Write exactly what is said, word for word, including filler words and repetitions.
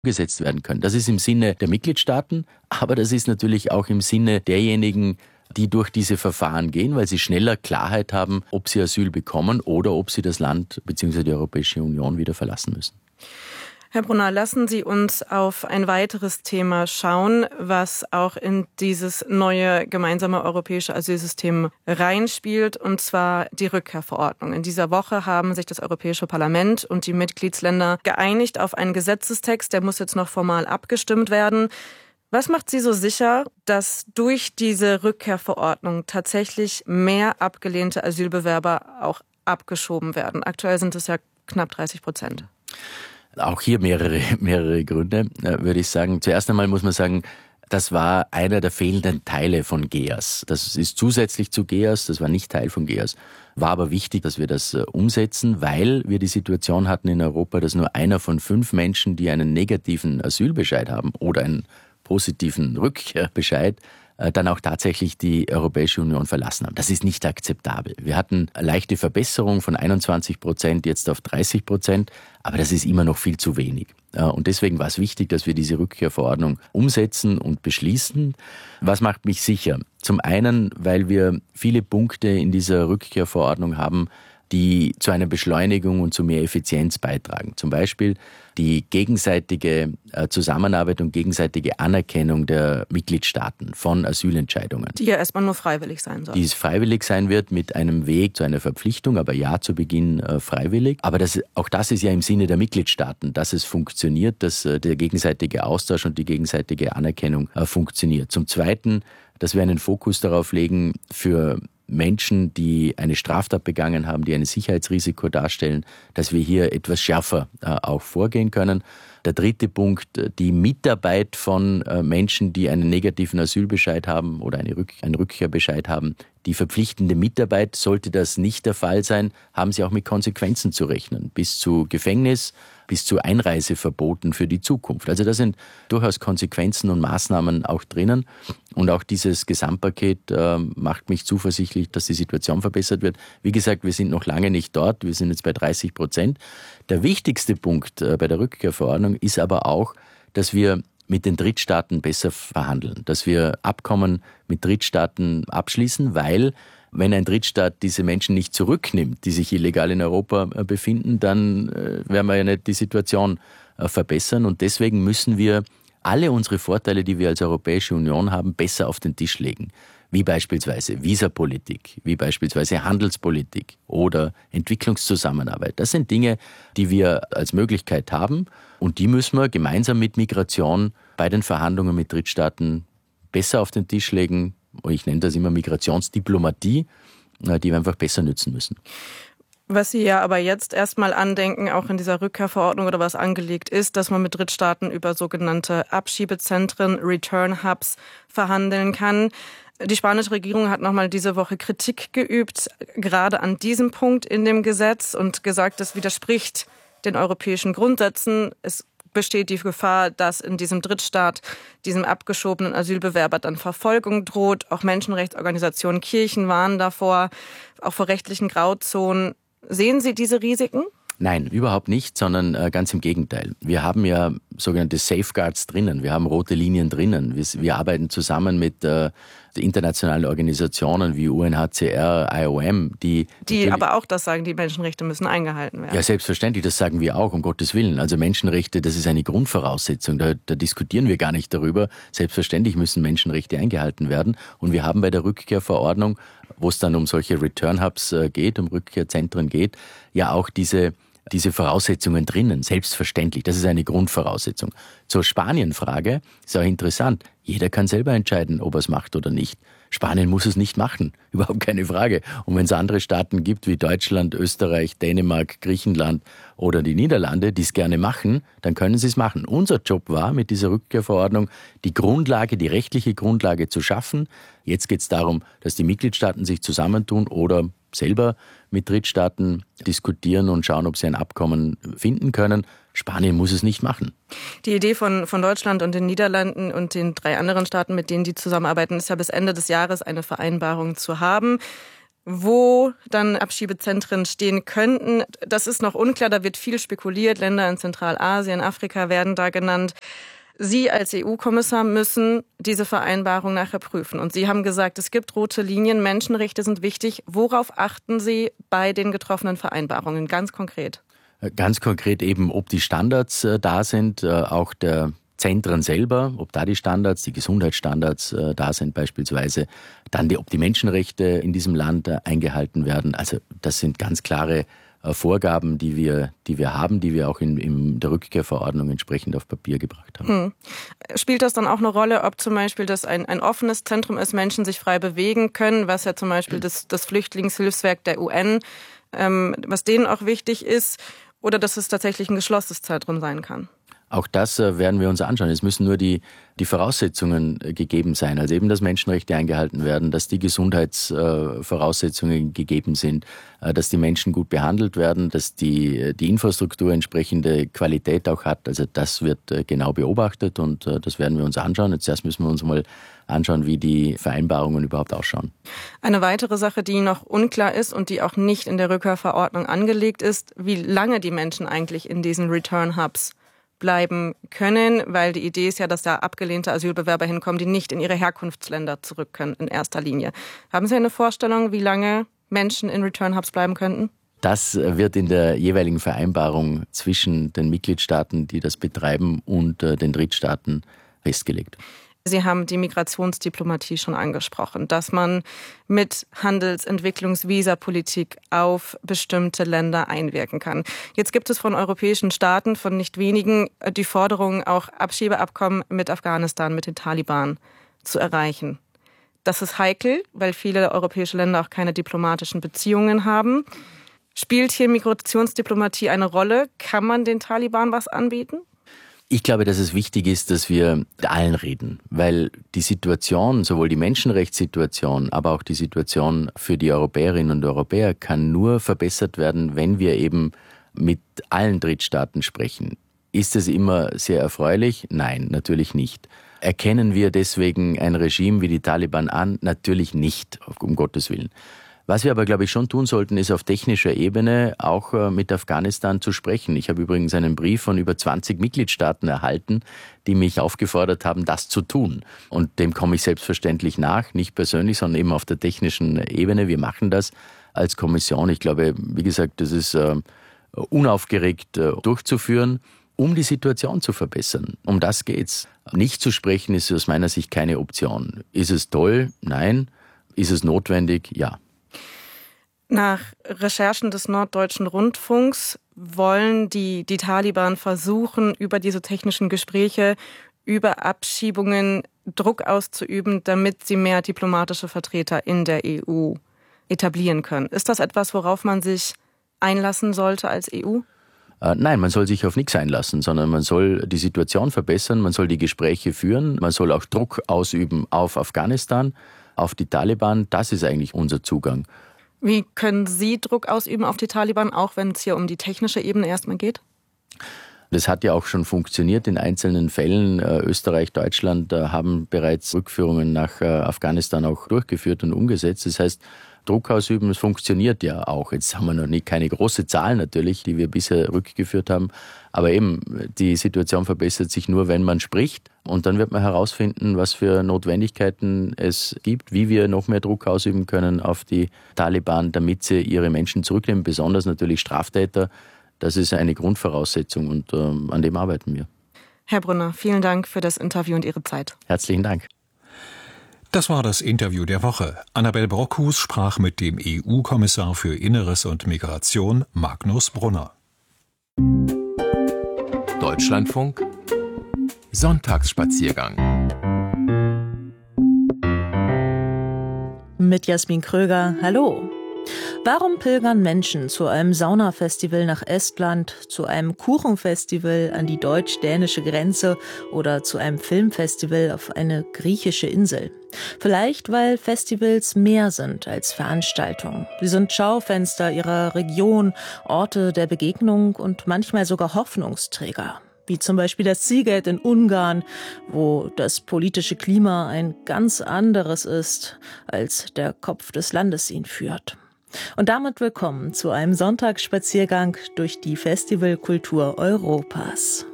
gesetzt werden können. Das ist im Sinne der Mitgliedstaaten, aber das ist natürlich auch im Sinne derjenigen, die durch diese Verfahren gehen, weil sie schneller Klarheit haben, ob sie Asyl bekommen oder ob sie das Land bzw. die Europäische Union wieder verlassen müssen. Herr Brunner, lassen Sie uns auf ein weiteres Thema schauen, was auch in dieses neue gemeinsame europäische Asylsystem reinspielt, und zwar die Rückkehrverordnung. In dieser Woche haben sich das Europäische Parlament und die Mitgliedsländer geeinigt auf einen Gesetzestext, der muss jetzt noch formal abgestimmt werden. Was macht Sie so sicher, dass durch diese Rückkehrverordnung tatsächlich mehr abgelehnte Asylbewerber auch abgeschoben werden? Aktuell sind es ja knapp dreißig Prozent. Auch hier mehrere, mehrere Gründe, würde ich sagen. Zuerst einmal muss man sagen, das war einer der fehlenden Teile von G E A S. Das ist zusätzlich zu G E A S, das war nicht Teil von G E A S. War aber wichtig, dass wir das umsetzen, weil wir die Situation hatten in Europa, dass nur einer von fünf Menschen, die einen negativen Asylbescheid haben oder einen positiven Rückkehrbescheid, dann auch tatsächlich die Europäische Union verlassen haben. Das ist nicht akzeptabel. Wir hatten eine leichte Verbesserung von einundzwanzig Prozent jetzt auf dreißig Prozent, aber das ist immer noch viel zu wenig. Und deswegen war es wichtig, dass wir diese Rückkehrverordnung umsetzen und beschließen. Was macht mich sicher? Zum einen, weil wir viele Punkte in dieser Rückkehrverordnung haben, die zu einer Beschleunigung und zu mehr Effizienz beitragen. Zum Beispiel die gegenseitige Zusammenarbeit und gegenseitige Anerkennung der Mitgliedstaaten von Asylentscheidungen. Die ja erstmal nur freiwillig sein soll. Die es freiwillig sein wird mit einem Weg zu einer Verpflichtung, aber ja, zu Beginn äh, freiwillig. Aber das, auch das ist ja im Sinne der Mitgliedstaaten, dass es funktioniert, dass äh, der gegenseitige Austausch und die gegenseitige Anerkennung äh, funktioniert. Zum Zweiten, dass wir einen Fokus darauf legen, für Menschen, die eine Straftat begangen haben, die ein Sicherheitsrisiko darstellen, dass wir hier etwas schärfer äh, auch vorgehen können. Der dritte Punkt, die Mitarbeit von äh, Menschen, die einen negativen Asylbescheid haben oder eine Rück- einen Rückkehrbescheid haben. Die verpflichtende Mitarbeit, sollte das nicht der Fall sein, haben sie auch mit Konsequenzen zu rechnen, bis zu Gefängnis, bis zu Einreiseverboten für die Zukunft. Also da sind durchaus Konsequenzen und Maßnahmen auch drinnen. Und auch dieses Gesamtpaket äh, macht mich zuversichtlich, dass die Situation verbessert wird. Wie gesagt, wir sind noch lange nicht dort. Wir sind jetzt bei dreißig Prozent. Der wichtigste Punkt äh, bei der Rückkehrverordnung ist aber auch, dass wir mit den Drittstaaten besser verhandeln, dass wir Abkommen mit Drittstaaten abschließen, weil wenn ein Drittstaat diese Menschen nicht zurücknimmt, die sich illegal in Europa befinden, dann äh, werden wir ja nicht die Situation äh, verbessern. Und deswegen müssen wir alle unsere Vorteile, die wir als Europäische Union haben, besser auf den Tisch legen. Wie beispielsweise Visapolitik, wie beispielsweise Handelspolitik oder Entwicklungszusammenarbeit. Das sind Dinge, die wir als Möglichkeit haben und die müssen wir gemeinsam mit Migration bei den Verhandlungen mit Drittstaaten besser auf den Tisch legen. Ich nenne das immer Migrationsdiplomatie, die wir einfach besser nützen müssen. Was Sie ja aber jetzt erstmal andenken, auch in dieser Rückkehrverordnung oder was angelegt ist, dass man mit Drittstaaten über sogenannte Abschiebezentren, Return Hubs, verhandeln kann. Die spanische Regierung hat nochmal diese Woche Kritik geübt, gerade an diesem Punkt in dem Gesetz und gesagt, das widerspricht den europäischen Grundsätzen. Es besteht die Gefahr, dass in diesem Drittstaat diesem abgeschobenen Asylbewerber dann Verfolgung droht. Auch Menschenrechtsorganisationen, Kirchen warnen davor, auch vor rechtlichen Grauzonen. Sehen Sie diese Risiken? Nein, überhaupt nicht, sondern äh, ganz im Gegenteil. Wir haben ja sogenannte Safeguards drinnen, wir haben rote Linien drinnen. Wir, wir arbeiten zusammen mit äh, internationalen Organisationen wie U N H C R, I O M, die... Die aber auch das sagen, die Menschenrechte müssen eingehalten werden. Ja, selbstverständlich, das sagen wir auch, um Gottes Willen. Also Menschenrechte, das ist eine Grundvoraussetzung, da, da diskutieren wir gar nicht darüber. Selbstverständlich müssen Menschenrechte eingehalten werden. Und wir haben bei der Rückkehrverordnung, wo es dann um solche Return Hubs äh, geht, um Rückkehrzentren geht, ja auch diese... diese Voraussetzungen drinnen, selbstverständlich. Das ist eine Grundvoraussetzung. Zur Spanien-Frage ist auch interessant. Jeder kann selber entscheiden, ob er es macht oder nicht. Spanien muss es nicht machen, überhaupt keine Frage. Und wenn es andere Staaten gibt wie Deutschland, Österreich, Dänemark, Griechenland oder die Niederlande, die es gerne machen, dann können sie es machen. Unser Job war mit dieser Rückkehrverordnung, die Grundlage, die rechtliche Grundlage zu schaffen. Jetzt geht es darum, dass die Mitgliedstaaten sich zusammentun oder selber mit Drittstaaten diskutieren und schauen, ob sie ein Abkommen finden können. Spanien muss es nicht machen. Die Idee von, von Deutschland und den Niederlanden und den drei anderen Staaten, mit denen die zusammenarbeiten, ist ja bis Ende des Jahres eine Vereinbarung zu haben. wo dann Abschiebezentren stehen könnten. Das ist noch unklar, da wird viel spekuliert. Länder in Zentralasien, Afrika werden da genannt. Sie als E U-Kommissar müssen diese Vereinbarung nachher prüfen. Und Sie haben gesagt, es gibt rote Linien, Menschenrechte sind wichtig. Worauf achten Sie bei den getroffenen Vereinbarungen, ganz konkret? Ganz konkret eben, ob die Standards äh, da sind, äh, auch der Zentren selber, ob da die Standards, die Gesundheitsstandards äh, da sind beispielsweise, dann die, ob die Menschenrechte in diesem Land äh, eingehalten werden. Also das sind ganz klare äh, Vorgaben, die wir, die wir haben, die wir auch in, in der Rückkehrverordnung entsprechend auf Papier gebracht haben. Hm. Spielt das dann auch eine Rolle, ob zum Beispiel das ein, ein offenes Zentrum ist, Menschen sich frei bewegen können, was ja zum Beispiel das, das Flüchtlingshilfswerk der U N, ähm, was denen auch wichtig ist, oder dass es tatsächlich ein geschlossenes Zentrum sein kann? Auch das äh, werden wir uns anschauen. Es müssen nur die, die Voraussetzungen äh, gegeben sein. Also eben, dass Menschenrechte eingehalten werden, dass die Gesundheitsvoraussetzungen äh, gegeben sind, äh, dass die Menschen gut behandelt werden, dass die, die Infrastruktur entsprechende Qualität auch hat. Also das wird äh, genau beobachtet und äh, das werden wir uns anschauen. Jetzt erst müssen wir uns mal anschauen, wie die Vereinbarungen überhaupt ausschauen. Eine weitere Sache, die noch unklar ist und die auch nicht in der Rückkehrverordnung angelegt ist, wie lange die Menschen eigentlich in diesen Return-Hubs bleiben können, weil die Idee ist ja, dass da abgelehnte Asylbewerber hinkommen, die nicht in ihre Herkunftsländer zurück können in erster Linie. Haben Sie eine Vorstellung, wie lange Menschen in Return-Hubs bleiben könnten? Das wird in der jeweiligen Vereinbarung zwischen den Mitgliedstaaten, die das betreiben, und den Drittstaaten festgelegt. Sie haben die Migrationsdiplomatie schon angesprochen, dass man mit Handels-, Entwicklungs-, Visapolitik auf bestimmte Länder einwirken kann. Jetzt gibt es von europäischen Staaten, von nicht wenigen, die Forderung, auch Abschiebeabkommen mit Afghanistan, mit den Taliban zu erreichen. Das ist heikel, weil viele europäische Länder auch keine diplomatischen Beziehungen haben. Spielt hier Migrationsdiplomatie eine Rolle? Kann man den Taliban was anbieten? Ich glaube, dass es wichtig ist, dass wir mit allen reden, weil die Situation, sowohl die Menschenrechtssituation, aber auch die Situation für die Europäerinnen und Europäer kann nur verbessert werden, wenn wir eben mit allen Drittstaaten sprechen. Ist es immer sehr erfreulich? Nein, natürlich nicht. Erkennen wir deswegen ein Regime wie die Taliban an? Natürlich nicht, um Gottes Willen. Was wir aber, glaube ich, schon tun sollten, ist auf technischer Ebene auch mit Afghanistan zu sprechen. Ich habe übrigens einen Brief von über zwanzig Mitgliedstaaten erhalten, die mich aufgefordert haben, das zu tun. Und dem komme ich selbstverständlich nach, nicht persönlich, sondern eben auf der technischen Ebene. Wir machen das als Kommission. Ich glaube, wie gesagt, das ist äh, unaufgeregt äh, durchzuführen, um die Situation zu verbessern. Um das geht's. Nicht zu sprechen ist aus meiner Sicht keine Option. Ist es toll? Nein. Ist es notwendig? Ja. Nach Recherchen des Norddeutschen Rundfunks wollen die, die Taliban versuchen, über diese technischen Gespräche, über Abschiebungen Druck auszuüben, damit sie mehr diplomatische Vertreter in der E U etablieren können. Ist das etwas, worauf man sich einlassen sollte als E U? Äh, nein, man soll sich auf nichts einlassen, sondern man soll die Situation verbessern, man soll die Gespräche führen, man soll auch Druck ausüben auf Afghanistan, auf die Taliban. Das ist eigentlich unser Zugang. Wie können Sie Druck ausüben auf die Taliban, auch wenn es hier um die technische Ebene erstmal geht? Das hat ja auch schon funktioniert in einzelnen Fällen. Österreich, Deutschland haben bereits Rückführungen nach Afghanistan auch durchgeführt und umgesetzt. Das heißt, Druck ausüben, es funktioniert ja auch. Jetzt haben wir noch nicht keine große Zahl natürlich, die wir bisher rückgeführt haben. Aber eben, die Situation verbessert sich nur, wenn man spricht. Und dann wird man herausfinden, was für Notwendigkeiten es gibt, wie wir noch mehr Druck ausüben können auf die Taliban, damit sie ihre Menschen zurücknehmen, besonders natürlich Straftäter. Das ist eine Grundvoraussetzung und ähm, an dem arbeiten wir. Herr Brunner, vielen Dank für das Interview und Ihre Zeit. Herzlichen Dank. Das war das Interview der Woche. Annabel Brockhus sprach mit dem E U-Kommissar für Inneres und Migration, Magnus Brunner. Deutschlandfunk Sonntagsspaziergang mit Jasmin Kröger. Hallo. Warum pilgern Menschen zu einem Saunafestival nach Estland, zu einem Kuchenfestival an die deutsch-dänische Grenze oder zu einem Filmfestival auf eine griechische Insel? Vielleicht, weil Festivals mehr sind als Veranstaltungen. Sie sind Schaufenster ihrer Region, Orte der Begegnung und manchmal sogar Hoffnungsträger. wie zum Beispiel das Zielgeld in Ungarn, wo das politische Klima ein ganz anderes ist, als der Kopf des Landes ihn führt. Und damit willkommen zu einem Sonntagsspaziergang durch die Festivalkultur Europas.